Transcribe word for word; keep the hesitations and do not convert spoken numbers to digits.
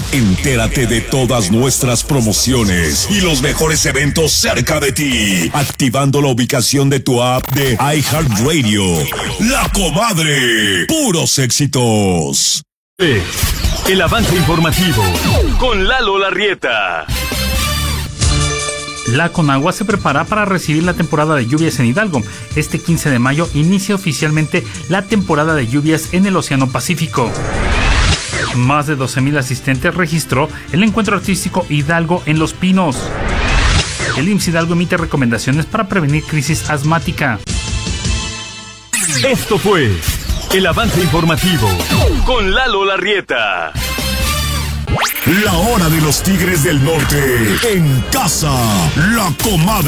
Entérate de todas nuestras promociones y los mejores eventos cerca de ti, activando la ubicación de tu app de iHeartRadio. La Comadre, puros éxitos. El avance informativo con Lalo Larrieta. La Conagua se prepara para recibir la temporada de lluvias en Hidalgo. Este quince de mayo inicia oficialmente la temporada de lluvias en el Océano Pacífico. Más de doce mil asistentes registró el encuentro artístico Hidalgo en Los Pinos. El I M S S Hidalgo emite recomendaciones para prevenir crisis asmática. Esto fue el avance informativo con Lalo Larrieta. La hora de los Tigres del Norte en casa. La Comadre.